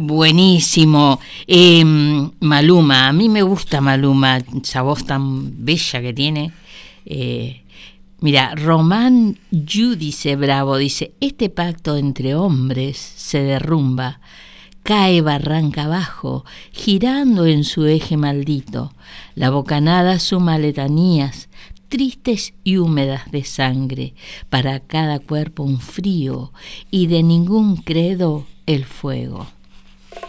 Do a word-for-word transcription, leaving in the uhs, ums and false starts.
Buenísimo. Eh, Maluma, a mí me gusta Maluma, esa voz tan bella que tiene. Eh, mira, Román Yu dice, bravo, dice, este pacto entre hombres se derrumba, cae barranca abajo, girando en su eje maldito. La bocanada suma letanías, tristes y húmedas de sangre, para cada cuerpo un frío, y de ningún credo el fuego.